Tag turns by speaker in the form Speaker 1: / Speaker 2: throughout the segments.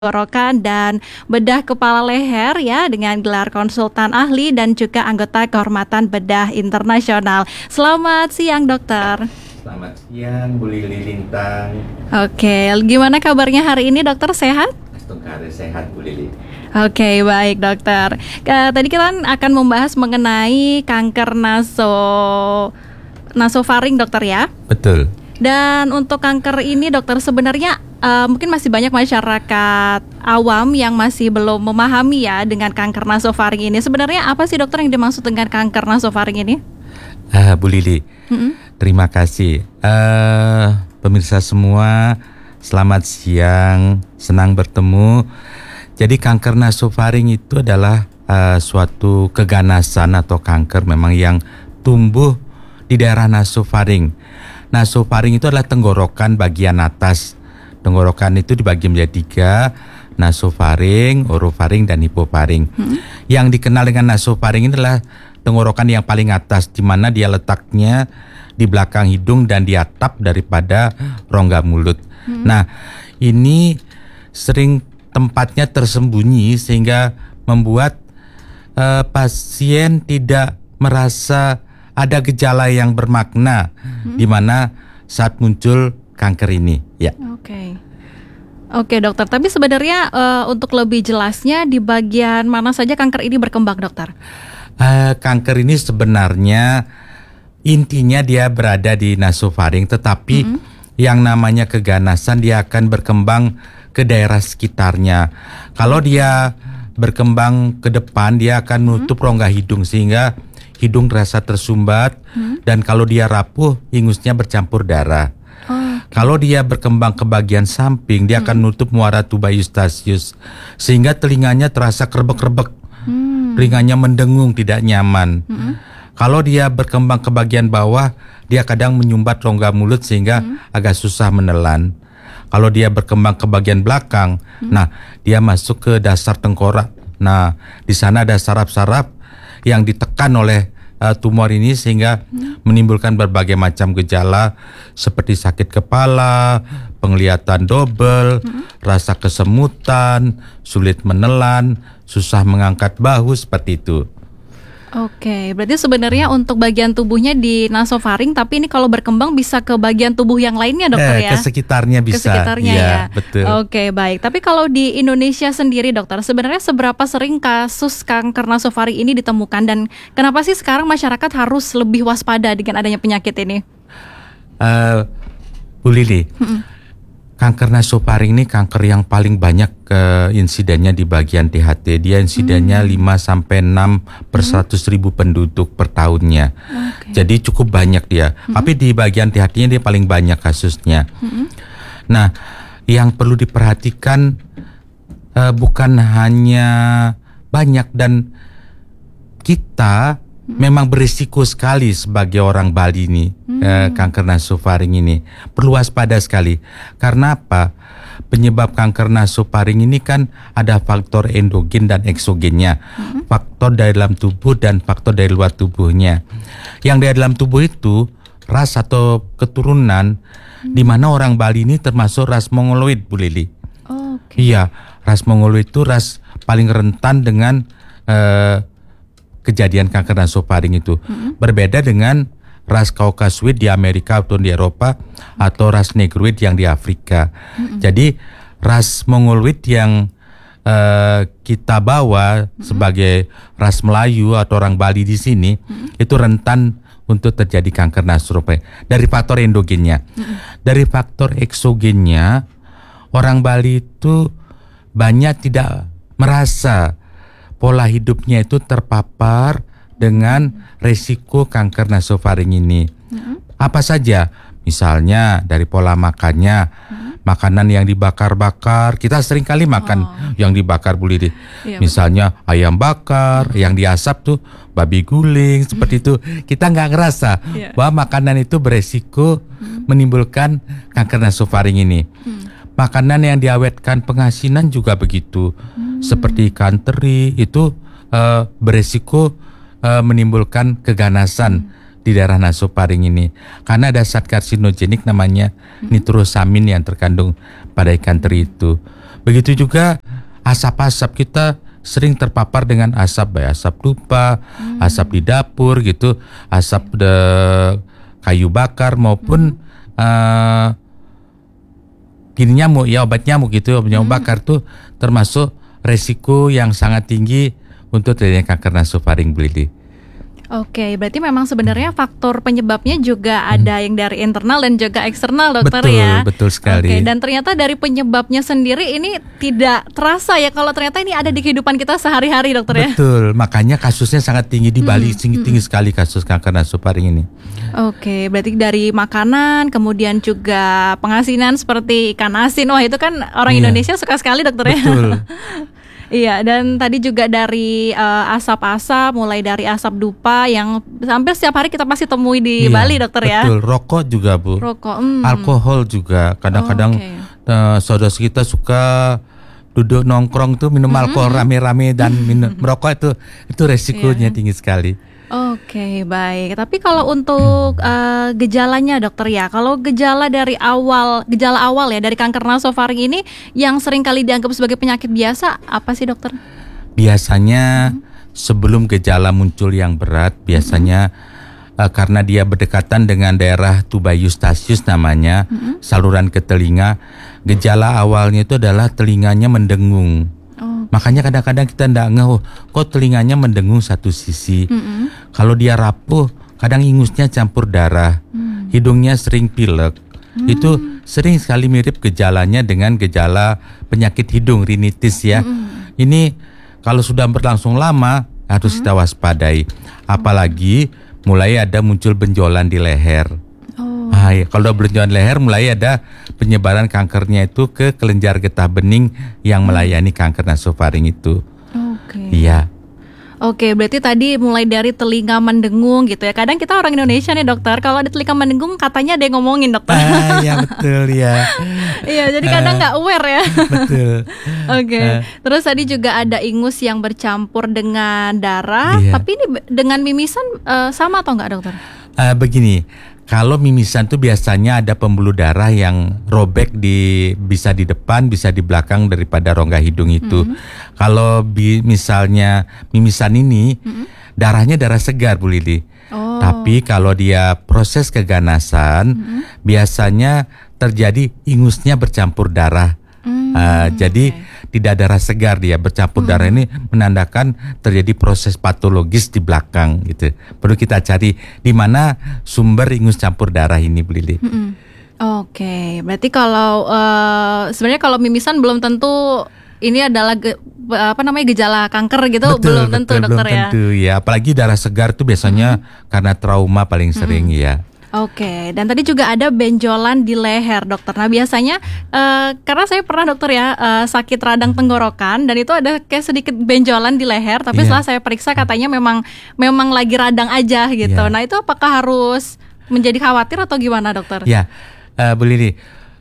Speaker 1: tenggorokan dan bedah kepala leher ya dengan gelar konsultan ahli dan juga anggota kehormatan bedah internasional. Selamat siang dokter.
Speaker 2: Selamat siang Bu Lili Lintang.
Speaker 1: Oke, gimana kabarnya hari ini dokter, sehat?
Speaker 2: Astungkare sehat Bu Lili.
Speaker 1: Oke, baik dokter. Tadi kita akan membahas mengenai kanker nasofaring dokter ya.
Speaker 2: Betul.
Speaker 1: Dan untuk kanker ini dokter sebenarnya mungkin masih banyak masyarakat awam yang masih belum memahami ya dengan kanker nasofaring ini. Sebenarnya apa sih dokter yang dimaksud dengan kanker nasofaring ini?
Speaker 2: Bu Lili, terima kasih. Pemirsa semua, selamat siang, senang bertemu. Jadi kanker nasofaring itu adalah suatu keganasan atau kanker memang yang tumbuh di daerah nasofaring. Nasofaring itu adalah tenggorokan bagian atas. Tenggorokan itu dibagi menjadi 3, nasofaring, orofaring, dan hipofaring. Yang dikenal dengan nasofaring ini adalah tenggorokan yang paling atas, di mana dia letaknya di belakang hidung dan di atap daripada rongga mulut. Nah, ini sering tempatnya tersembunyi sehingga membuat pasien tidak merasa ada gejala yang bermakna di mana saat muncul kanker ini, ya.
Speaker 1: Oke dokter. Tapi sebenarnya untuk lebih jelasnya di bagian mana saja kanker ini berkembang dokter?
Speaker 2: Kanker ini sebenarnya intinya dia berada di nasofaring, tetapi yang namanya keganasan dia akan berkembang ke daerah sekitarnya. Kalau dia berkembang ke depan, dia akan menutup rongga hidung sehingga hidung terasa tersumbat, dan kalau dia rapuh, ingusnya bercampur darah. Kalau dia berkembang ke bagian samping, dia akan menutup muara tuba eustachius, sehingga telinganya terasa kerebek-kerebek, telinganya mendengung, tidak nyaman. Kalau dia berkembang ke bagian bawah, dia kadang menyumbat rongga mulut sehingga agak susah menelan. Kalau dia berkembang ke bagian belakang, nah dia masuk ke dasar tengkorak. Nah, di sana ada saraf-saraf yang ditekan oleh tumor ini sehingga menimbulkan berbagai macam gejala seperti sakit kepala, penglihatan double, rasa kesemutan, sulit menelan, susah mengangkat bahu, seperti itu.
Speaker 1: Oke, berarti sebenarnya untuk bagian tubuhnya di nasofaring, tapi ini kalau berkembang bisa ke bagian tubuh yang lainnya dokter ya?
Speaker 2: Ke sekitarnya bisa.
Speaker 1: Ke sekitarnya ya.
Speaker 2: Betul.
Speaker 1: Oke, baik. Tapi kalau di Indonesia sendiri dokter, sebenarnya seberapa sering kasus kanker nasofaring ini ditemukan dan kenapa sih sekarang masyarakat harus lebih waspada dengan adanya penyakit ini?
Speaker 2: Bu Lili, kanker nasofaring ini kanker yang paling banyak insidennya di bagian THT. Dia insidennya 5-6 per 100.000 penduduk per tahunnya. Jadi cukup banyak dia. Tapi di bagian THT-nya dia paling banyak kasusnya. Nah, yang perlu diperhatikan bukan hanya banyak, dan kita memang berisiko sekali sebagai orang Bali ini. Kanker nasofaring ini perlu waspada sekali. Karena apa? Penyebab kanker nasofaring ini kan ada faktor endogen dan eksogennya, faktor dari dalam tubuh dan faktor dari luar tubuhnya. Yang dari dalam tubuh itu ras atau keturunan, di mana orang Bali ini termasuk ras Mongoloid, Bu Lili. Iya, ras Mongoloid itu ras paling rentan dengan kejadian kanker nasofaring itu. Berbeda dengan ras Caucasoid di Amerika atau di Eropa, atau ras Negroid yang di Afrika. Jadi ras Mongoloid yang kita bawa sebagai ras Melayu atau orang Bali di sini itu rentan untuk terjadi kanker nasofaring dari faktor endogennya. Dari faktor eksogennya, orang Bali itu banyak tidak merasa pola hidupnya itu terpapar dengan resiko kanker nasofaring ini. Apa saja? Misalnya dari pola makannya, makanan yang dibakar-bakar. Kita sering kali makan yang dibakar, Bu Lili. Misalnya ayam bakar, yang diasap tuh babi guling, seperti itu. Kita nggak ngerasa bahwa makanan itu beresiko menimbulkan kanker nasofaring ini. Makanan yang diawetkan pengasinan juga begitu. Seperti ikan teri itu beresiko menimbulkan keganasan di daerah nasofaring ini, karena ada zat karsinogenik namanya nitrosamin yang terkandung pada ikan teri itu. Begitu juga asap-asap, kita sering terpapar dengan asap, baik asap dupa, asap di dapur gitu, asap kayu bakar maupun gini nyamuk ya, obat nyamuk gitu, obat nyamuk bakar tuh termasuk resiko yang sangat tinggi untuk terjadinya kanker nasofaring, Bu Lili.
Speaker 1: Oke, berarti memang sebenarnya faktor penyebabnya juga ada yang dari internal dan juga eksternal, dokter,
Speaker 2: betul,
Speaker 1: ya.
Speaker 2: Betul sekali.
Speaker 1: Oke, dan ternyata dari penyebabnya sendiri ini tidak terasa ya kalau ternyata ini ada di kehidupan kita sehari-hari, dokter, ya.
Speaker 2: Betul, makanya kasusnya sangat tinggi di Bali, tinggi sekali kasus kanker nasofaring ini.
Speaker 1: Oke, berarti dari makanan, kemudian juga pengasinan seperti ikan asin. Wah, itu kan orang Indonesia suka sekali, dokter, ya.
Speaker 2: Betul.
Speaker 1: Iya, dan tadi juga dari asap-asap, mulai dari asap dupa yang hampir setiap hari kita pasti temui di Bali, dokter, ya.
Speaker 2: Betul, rokok juga, Bu.
Speaker 1: Rokok,
Speaker 2: alkohol juga. Kadang-kadang saudara kita suka duduk nongkrong tuh minum alkohol rame-rame dan minum merokok itu resikonya tinggi sekali.
Speaker 1: Oke, baik. Tapi kalau untuk gejalanya, dokter, ya, kalau gejala awal ya dari kanker nasofaring ini yang sering kali dianggap sebagai penyakit biasa, apa sih, dokter?
Speaker 2: Biasanya sebelum gejala muncul yang berat, biasanya karena dia berdekatan dengan daerah tuba eustachius namanya, saluran ke telinga, gejala awalnya itu adalah telinganya mendengung. Makanya kadang-kadang kita nggak ngeh, kok telinganya mendengung satu sisi. Kalau dia rapuh, kadang ingusnya campur darah, hidungnya sering pilek. Itu sering sekali mirip gejalanya dengan gejala penyakit hidung, rinitis, ya. Ini kalau sudah berlangsung lama harus kita waspadai. Apalagi mulai ada muncul benjolan di leher. Ya, kalau benjolan leher mulai ada penyebaran kankernya itu ke kelenjar getah bening yang melayani kanker nasofaring itu. Iya.
Speaker 1: Oke, berarti tadi mulai dari telinga mendengung gitu ya. Kadang kita orang Indonesia nih, dokter, kalau ada telinga mendengung katanya ada yang ngomongin, dokter.
Speaker 2: Ya betul ya.
Speaker 1: Iya, jadi kadang nggak aware ya.
Speaker 2: Betul.
Speaker 1: Oke. Terus tadi juga ada ingus yang bercampur dengan darah. Tapi ini dengan mimisan sama atau nggak, dokter?
Speaker 2: Begini. Kalau mimisan tuh biasanya ada pembuluh darah yang robek bisa di depan, bisa di belakang daripada rongga hidung itu. Kalau misalnya mimisan ini darahnya darah segar, Bu Lili. Tapi kalau dia proses keganasan, biasanya terjadi ingusnya bercampur darah. Jadi tidak darah segar, dia bercampur darah ini menandakan terjadi proses patologis di belakang gitu. Perlu kita cari di mana sumber ingus campur darah ini, Bu Lili.
Speaker 1: Oke, berarti kalau sebenarnya kalau mimisan belum tentu ini adalah gejala kanker gitu, belum tentu, dokter, ya.
Speaker 2: Belum tentu ya, apalagi darah segar itu biasanya karena trauma paling sering ya.
Speaker 1: Oke, dan tadi juga ada benjolan di leher, dokter. Nah, biasanya karena saya pernah, dokter, ya, sakit radang tenggorokan dan itu ada kayak sedikit benjolan di leher, tapi setelah saya periksa katanya memang lagi radang aja gitu. Nah, itu apakah harus menjadi khawatir atau gimana, dokter?
Speaker 2: Ya, Bu Lili,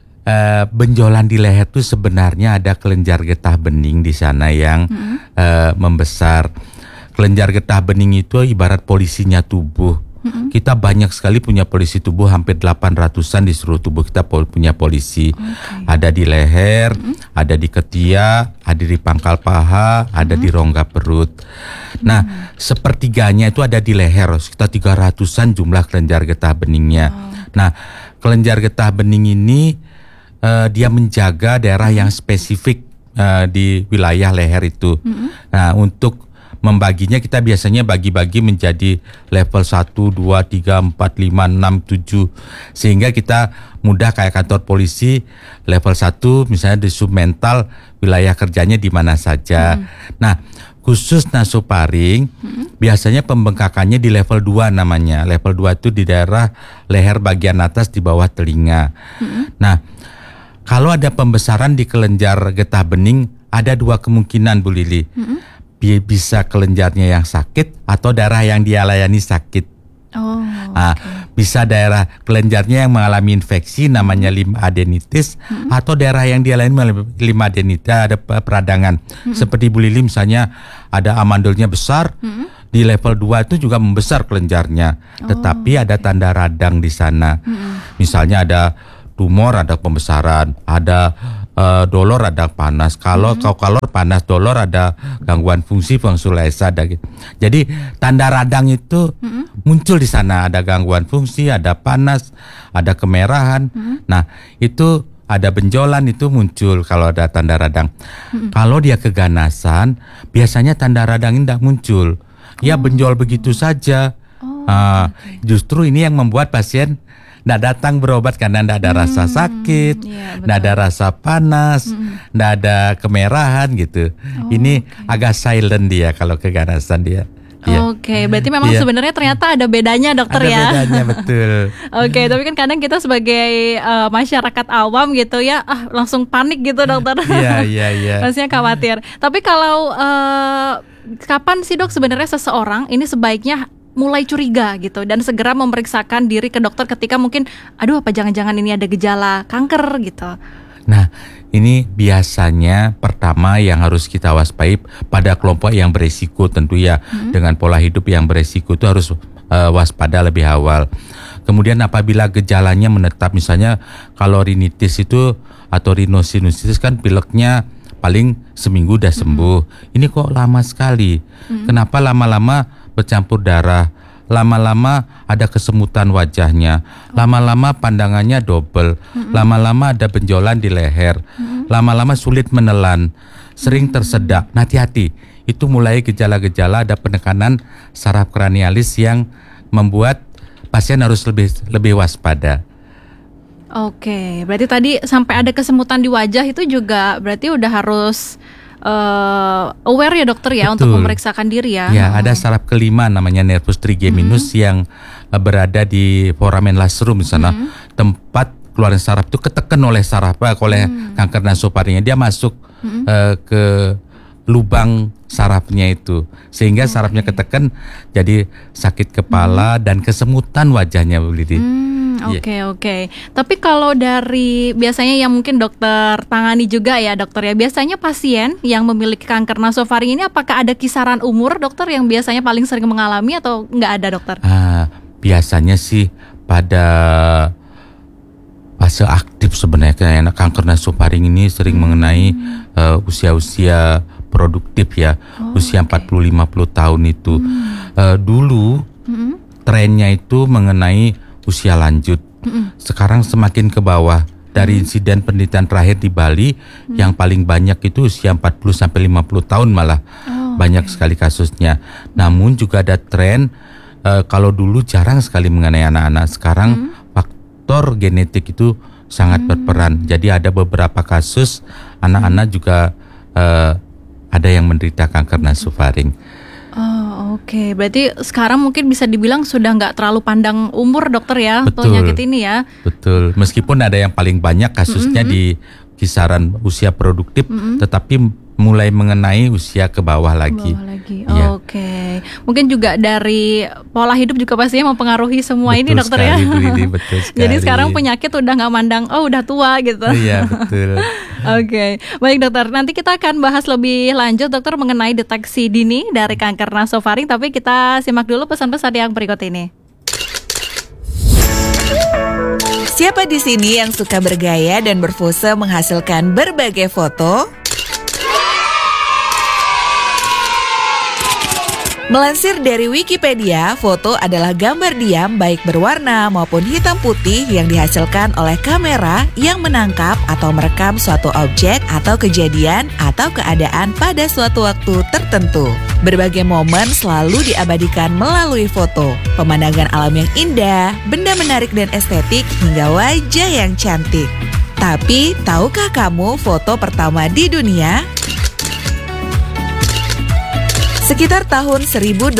Speaker 2: benjolan di leher itu sebenarnya ada kelenjar getah bening di sana yang membesar. Kelenjar getah bening itu ibarat polisinya tubuh. Kita banyak sekali punya polisi tubuh, hampir 800-an di seluruh tubuh kita punya polisi. Ada di leher, ada di ketiak, ada di pangkal paha, ada di rongga perut. Nah, sepertiganya itu ada di leher, sekitar 300-an jumlah kelenjar getah beningnya. Nah, kelenjar getah bening ini dia menjaga daerah yang spesifik di wilayah leher itu. Nah, untuk membaginya kita biasanya bagi-bagi menjadi level 1, 2, 3, 4, 5, 6, 7. Sehingga kita mudah kayak kantor polisi, level 1 misalnya di submental, wilayah kerjanya di mana saja. Nah, khusus nasofaring biasanya pembengkakannya di level 2 namanya. Level 2 itu di daerah leher bagian atas di bawah telinga. Nah, kalau ada pembesaran di kelenjar getah bening, ada dua kemungkinan, Bu Lili. Bisa kelenjarnya yang sakit atau darah yang dia layani sakit. Bisa daerah kelenjarnya yang mengalami infeksi namanya limfadenitis, atau daerah yang dia layani limfadenitis ada peradangan. Seperti Bu Lili misalnya ada amandulnya besar, di level 2 itu juga membesar kelenjarnya, tetapi ada tanda radang di sana. Misalnya ada tumor, ada pembesaran, ada dolor ada panas. Kalau panas dolor ada gangguan fungsi fungsulesa ada gitu. Jadi tanda radang itu muncul di sana, ada gangguan fungsi, ada panas, ada kemerahan. Nah, itu ada benjolan itu muncul kalau ada tanda radang. Kalau dia keganasan, biasanya tanda radang ini tidak muncul. Ya benjol begitu saja. Justru ini yang membuat pasien nggak datang berobat karena nggak ada rasa sakit, nggak ada rasa panas, nggak ada kemerahan gitu. Ini agak silent dia kalau keganasan dia.
Speaker 1: Oke, berarti memang sebenarnya ternyata ada bedanya dokter
Speaker 2: ada
Speaker 1: ya.
Speaker 2: Ada bedanya betul.
Speaker 1: Oke, tapi kan kadang kita sebagai masyarakat awam gitu ya, langsung panik gitu dokter.
Speaker 2: Iya.
Speaker 1: Pastinya khawatir. Tapi kalau kapan sih dok sebenarnya seseorang ini sebaiknya mulai curiga gitu dan segera memeriksakan diri ke dokter ketika mungkin apa jangan-jangan ini ada gejala kanker gitu.
Speaker 2: Nah, ini biasanya pertama yang harus kita waspadai pada kelompok yang beresiko tentu ya, dengan pola hidup yang beresiko itu harus waspada lebih awal. Kemudian apabila gejalanya menetap, misalnya kalau rinitis itu atau rhinosinusitis kan pileknya paling seminggu udah sembuh. Ini kok lama sekali. Kenapa lama-lama bercampur darah, lama-lama ada kesemutan wajahnya, lama-lama pandangannya double, lama-lama ada benjolan di leher, lama-lama sulit menelan, sering tersedak. Nah, hati-hati, itu mulai gejala-gejala ada penekanan saraf kranialis yang membuat pasien harus lebih waspada.
Speaker 1: Oke, berarti tadi sampai ada kesemutan di wajah itu juga berarti udah harus aware ya dokter ya. Betul. Untuk memeriksakan diri ya.
Speaker 2: Ya, ada saraf kelima namanya nervus trigeminus yang berada di foramen lacerum di sana. Tempat keluaran saraf itu ketekan oleh kanker nasofaringnya. Dia masuk ke lubang sarafnya itu sehingga sarafnya ketekan jadi sakit kepala dan kesemutan wajahnya begitu.
Speaker 1: Oke. Tapi kalau dari biasanya yang mungkin dokter tangani juga ya dokter ya, biasanya pasien yang memiliki kanker nasofaring ini apakah ada kisaran umur dokter yang biasanya paling sering mengalami atau nggak ada dokter?
Speaker 2: Biasanya sih pada fase aktif sebenarnya karena kanker nasofaring ini sering mengenai usia-usia produktif ya, usia 40-50 tahun itu. Dulu trennya itu mengenai usia lanjut. Sekarang semakin ke bawah. Dari insiden penelitian terakhir di Bali yang paling banyak itu usia 40-50 tahun malah. Banyak sekali kasusnya. Namun juga ada tren kalau dulu jarang sekali mengenai anak-anak, sekarang faktor genetik itu sangat berperan. Jadi ada beberapa kasus anak-anak juga ada yang menderita kanker nasofaring.
Speaker 1: Oke. Berarti sekarang mungkin bisa dibilang sudah nggak terlalu pandang umur dokter ya.
Speaker 2: Betul.
Speaker 1: Penyakit ini ya.
Speaker 2: Betul. Meskipun ada yang paling banyak kasusnya di kisaran usia produktif, tetapi mulai mengenai usia ke bawah lagi. Ya.
Speaker 1: Oke. Mungkin juga dari pola hidup juga pastinya mempengaruhi semua ini dokter ya.
Speaker 2: Betul sekali.
Speaker 1: Jadi sekarang penyakit udah nggak mandang udah tua gitu.
Speaker 2: Iya betul.
Speaker 1: Oke. Baik dokter, nanti kita akan bahas lebih lanjut dokter mengenai deteksi dini dari kanker nasofaring, tapi kita simak dulu pesan-pesan yang berikut ini.
Speaker 3: Siapa di sini yang suka bergaya dan berpose menghasilkan berbagai foto? Melansir dari Wikipedia, foto adalah gambar diam baik berwarna maupun hitam putih yang dihasilkan oleh kamera yang menangkap atau merekam suatu objek atau kejadian atau keadaan pada suatu waktu tertentu. Berbagai momen selalu diabadikan melalui foto. Pemandangan alam yang indah, benda menarik dan estetik, hingga wajah yang cantik. Tapi, tahukah kamu foto pertama di dunia? Sekitar tahun 1826,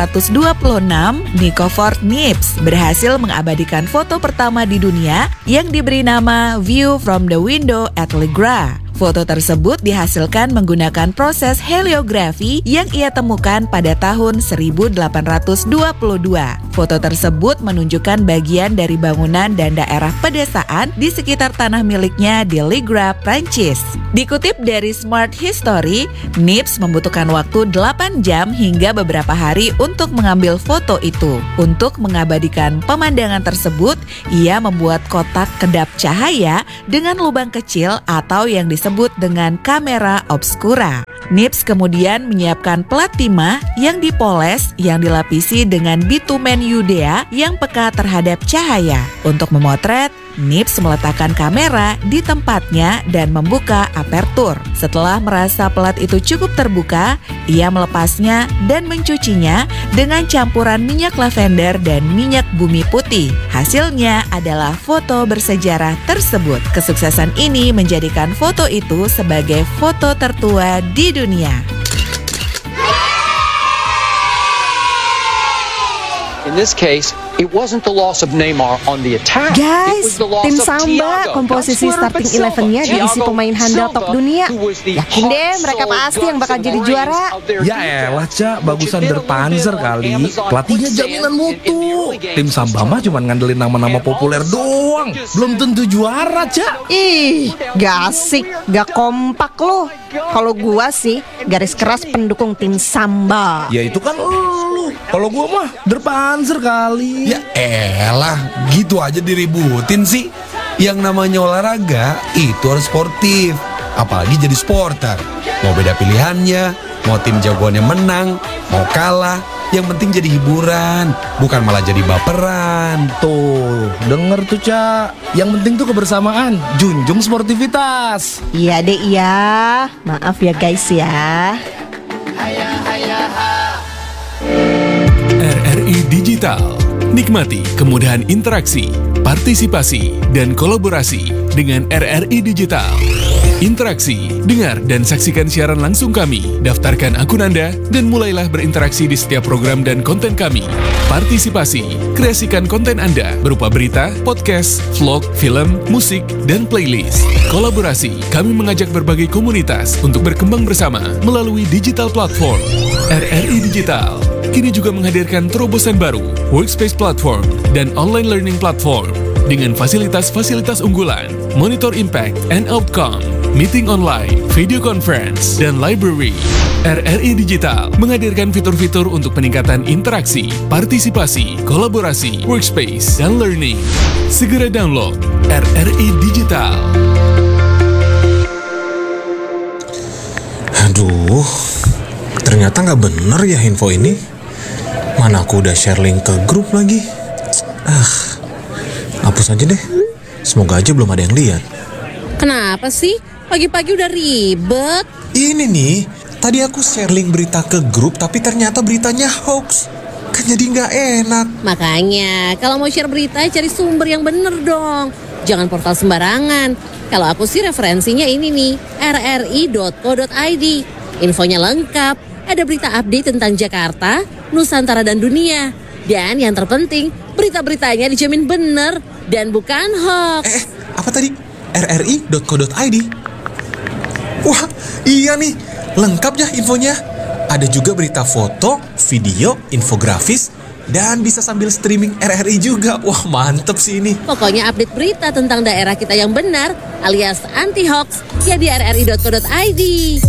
Speaker 3: Nicofor Niepce berhasil mengabadikan foto pertama di dunia yang diberi nama View from the Window at Le Gras. Foto tersebut dihasilkan menggunakan proses heliografi yang ia temukan pada tahun 1822. Foto tersebut menunjukkan bagian dari bangunan dan daerah pedesaan di sekitar tanah miliknya di Ligra, Prancis. Dikutip dari Smart History, Nips membutuhkan waktu 8 jam hingga beberapa hari untuk mengambil foto itu. Untuk mengabadikan pemandangan tersebut, ia membuat kotak kedap cahaya dengan lubang kecil atau yang disebut dengan kamera obscura. Nips kemudian menyiapkan plat timah yang dipoles yang dilapisi dengan bitumen Yudea yang peka terhadap cahaya. Untuk memotret, Nips meletakkan kamera di tempatnya dan membuka apertur. Setelah merasa pelat itu cukup terbuka, ia melepasnya dan mencucinya dengan campuran minyak lavender dan minyak bumi putih. Hasilnya adalah foto bersejarah tersebut. Kesuksesan ini menjadikan foto itu sebagai foto tertua di dunia.
Speaker 4: In this case, it wasn't the loss of Neymar on the attack.
Speaker 5: Guys,
Speaker 4: it was the loss
Speaker 5: tim
Speaker 4: of
Speaker 5: Samba
Speaker 4: Thiago.
Speaker 5: komposisi starting 11-nya diisi pemain handal top dunia. Yakin deh mereka pasti yang bakal jadi juara.
Speaker 6: Ya elah, Cak, bagusan Der Panzer kali. Pelatihnya jaminan mutu. Tim Samba mah cuma ngandelin nama-nama populer doang. Belum tentu juara, Cak.
Speaker 5: Ih, gak asik, gak kompak loh. Kalau gua sih garis keras pendukung tim Samba.
Speaker 6: Ya itu kan lu. Kalau gua mah Der Panzer kali.
Speaker 7: Ya elah, gitu aja diributin sih. Yang namanya olahraga itu harus sportif, apalagi jadi sporter. Mau beda pilihannya, mau tim jagoannya menang, mau kalah, yang penting jadi hiburan, bukan malah jadi baperan.
Speaker 6: Tuh, denger tuh, Cak. Yang penting tuh kebersamaan, junjung sportivitas.
Speaker 5: Iya deh, iya. Maaf ya guys ya.
Speaker 8: RRI Digital. Nikmati kemudahan interaksi, partisipasi, dan kolaborasi dengan RRI Digital. Interaksi, dengar dan saksikan siaran langsung kami, daftarkan akun Anda, dan mulailah berinteraksi di setiap program dan konten kami. Partisipasi, kreasikan konten Anda berupa berita, podcast, vlog, film, musik, dan playlist. Kolaborasi, kami mengajak berbagai komunitas untuk berkembang bersama melalui digital platform. RRI Digital kini juga menghadirkan terobosan baru, workspace platform, dan online learning platform dengan fasilitas-fasilitas unggulan, monitor impact and outcome, meeting online, video conference, dan library. RRI Digital menghadirkan fitur-fitur untuk peningkatan interaksi, partisipasi, kolaborasi, workspace, dan learning. Segera download RRI Digital.
Speaker 9: Aduh, ternyata nggak bener ya info ini. Mana aku udah share link ke grup lagi. Hapus aja deh. Semoga aja belum ada yang lihat.
Speaker 10: Kenapa sih? Pagi-pagi udah ribet.
Speaker 9: Ini nih, tadi aku share link berita ke grup tapi ternyata beritanya hoax. Kan jadi nggak enak.
Speaker 10: Makanya, kalau mau share berita cari sumber yang bener dong. Jangan portal sembarangan. Kalau aku sih referensinya ini nih, rri.co.id. Infonya lengkap, ada berita update tentang Jakarta, Nusantara dan dunia. Dan yang terpenting, berita-beritanya dijamin bener dan bukan hoax.
Speaker 9: Apa tadi? rri.co.id. Wah, iya nih, lengkap ya infonya. Ada juga berita foto, video, infografis, dan bisa sambil streaming RRI juga. Wah, mantep sih ini.
Speaker 10: Pokoknya update berita tentang daerah kita yang benar alias anti hoax ya di rri.co.id.